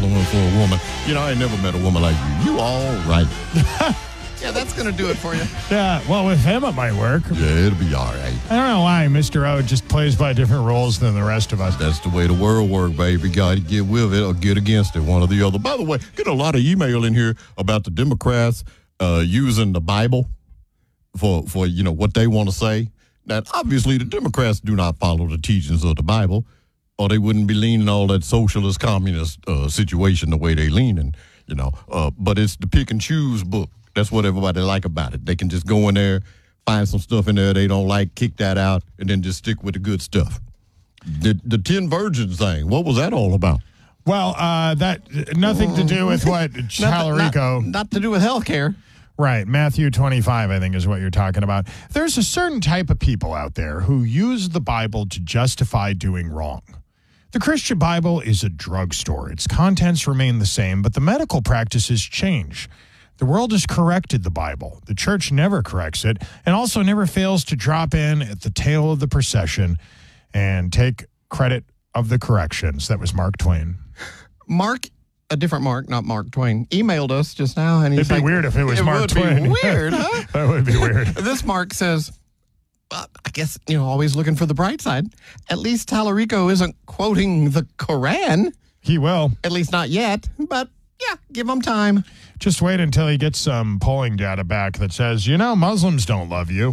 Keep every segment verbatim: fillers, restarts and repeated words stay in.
compliment for a woman. You know, I ain't never met a woman like you. You all right. Yeah, that's going to do it for you. Yeah, well, with him it might work. Yeah, it'll be all right. I don't know why Mister O just plays by different rules than the rest of us. That's the way the world works, baby. Got to get with it or get against it, one or the other. By the way, get a lot of email in here about the Democrats uh, using the Bible for, for, you know, what they want to say. Now, obviously, the Democrats do not follow the teachings of the Bible, or they wouldn't be leaning all that socialist, communist uh, situation the way they leaning, you know. Uh, but it's the pick and choose book. That's what everybody like about it. They can just go in there, find some stuff in there they don't like, kick that out, and then just stick with the good stuff. The the ten virgins thing, what was that all about? Well, uh, that nothing to do with what Tallarico. Not, not to do with health care. Right. Matthew twenty-five, I think, is what you're talking about. There's a certain type of people out there who use the Bible to justify doing wrong. The Christian Bible is a drugstore. Its contents remain the same, but the medical practices change. The world has corrected the Bible. The church never corrects it and also never fails to drop in at the tail of the procession and take credit of the corrections. That was Mark Twain. Mark, a different Mark, not Mark Twain, emailed us just now. And he's It'd be like, weird if it was it Mark would Twain. Be weird, huh? That would be weird. This Mark says, well, I guess, you know, always looking for the bright side. At least Tallarico isn't quoting the Koran. He will. At least not yet, but yeah, give him time. Just wait until he gets some polling data back that says, you know, Muslims don't love you.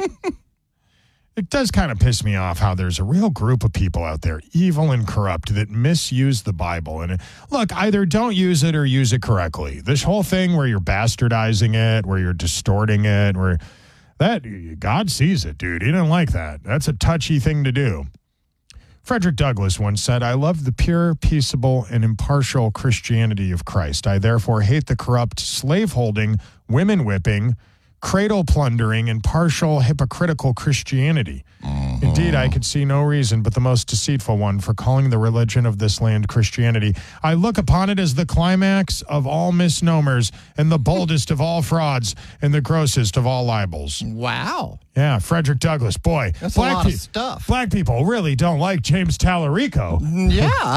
It does kind of piss me off how there's a real group of people out there, evil and corrupt, that misuse the Bible. And look, either don't use it or use it correctly. This whole thing where you're bastardizing it, where you're distorting it, where that God sees it, dude. He didn't like that. That's a touchy thing to do. Frederick Douglass once said, I love the pure, peaceable, and impartial Christianity of Christ. I therefore hate the corrupt, slave-holding, women-whipping, cradle-plundering, and partial, hypocritical Christianity. Mm-hmm. Indeed, I could see no reason but the most deceitful one for calling the religion of this land Christianity. I look upon it as the climax of all misnomers and the boldest of all frauds and the grossest of all libels. Wow. Yeah, Frederick Douglass. Boy, that's black a lot pe- of stuff. Black people really don't like James Tallarico. Yeah.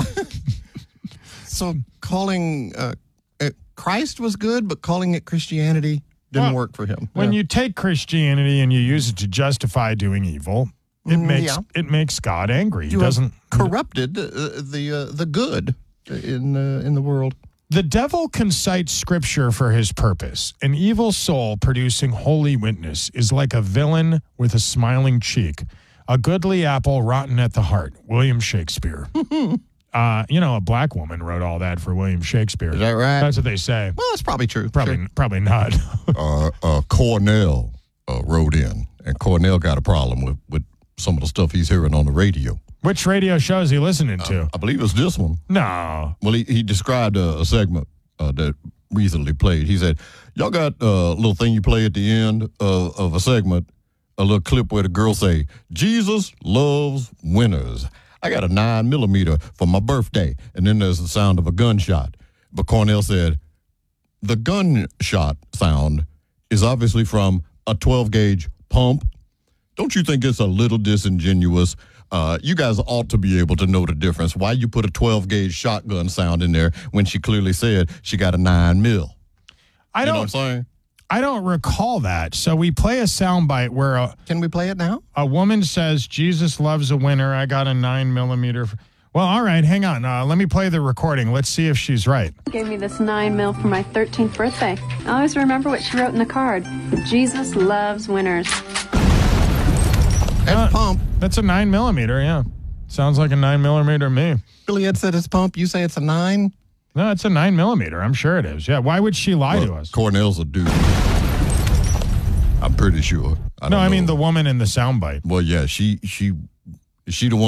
So calling uh, uh, Christ was good, but calling it Christianity didn't well, work for him. When yeah. you take Christianity and you use it to justify doing evil, it makes yeah. it makes God angry. You he doesn't corrupted uh, the uh, the good in uh, in the world. The devil can cite scripture for his purpose. An evil soul producing holy witness is like a villain with a smiling cheek, a goodly apple rotten at the heart. William Shakespeare. uh, you know, a black woman wrote all that for William Shakespeare. Is that right? That's what they say. Well, that's probably true. Probably, sure. probably not. uh, uh, Cornell uh, wrote in, and Cornell got a problem with, with some of the stuff he's hearing on the radio. Which radio show is he listening to? Uh, I believe it's this one. No. Well, he, he described a, a segment uh, that recently played. He said, y'all got a little thing you play at the end of, of a segment, a little clip where the girl say, Jesus loves winners. I got a nine millimeter for my birthday. And then there's the sound of a gunshot. But Cornell said, the gunshot sound is obviously from a twelve gauge pump. Don't you think it's a little disingenuous? Uh, you guys ought to be able to know the difference. Why you put a twelve gauge shotgun sound in there when she clearly said she got a nine mil? I you don't. know what I'm saying? I don't recall that. So we play a soundbite where a, Can we play it now? a woman says, Jesus loves a winner. I got a nine millimeter. Well, all right, hang on. Uh, let me play the recording. Let's see if she's right. Gave me this nine mil for my thirteenth birthday. I always remember what she wrote in the card. Jesus loves winners. That's Uh, pump. That's a nine millimeter, yeah. Sounds like a nine millimeter to me. Billy Ed said it's pump. You say it's a nine? No, it's a nine millimeter. I'm sure it is. Yeah. Why would she lie Well, to us? Cornell's a dude. I'm pretty sure. I No, don't I mean know. the woman in the soundbite. Well, yeah, she she she the one.